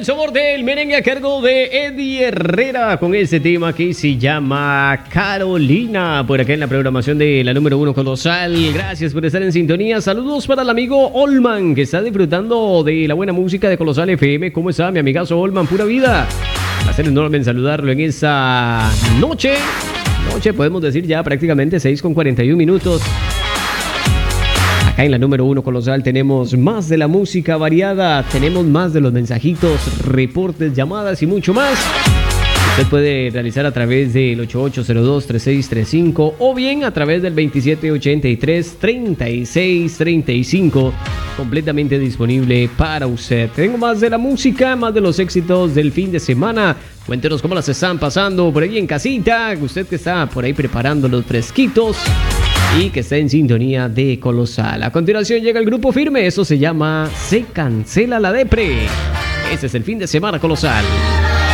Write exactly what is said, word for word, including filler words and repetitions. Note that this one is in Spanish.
sabor del merengue a cargo de Eddie Herrera con ese tema que se llama Carolina, por acá en la programación de la número uno Colosal. Gracias por estar en sintonía. Saludos para el amigo Olman, que está disfrutando de la buena música de Colosal F M. ¿Cómo está mi amigazo Olman? Pura vida. Va a ser enorme en saludarlo en esa noche. Noche, podemos decir ya prácticamente seis con cuarenta y un minutos. Acá en la número uno Colosal tenemos más de la música variada, tenemos más de los mensajitos, reportes, llamadas y mucho más. Usted puede realizar a través del ocho ocho cero dos tres seis tres cinco o bien a través del veintisiete ochenta y tres treinta y seis treinta y cinco, completamente disponible para usted. Tengo más de la música, más de los éxitos del fin de semana. Cuéntenos cómo las están pasando por ahí en casita, usted que está por ahí preparando los fresquitos y que está en sintonía de Colosal. A continuación llega el grupo Firme, eso se llama Se Cancela la Depre. Ese es el fin de semana Colosal.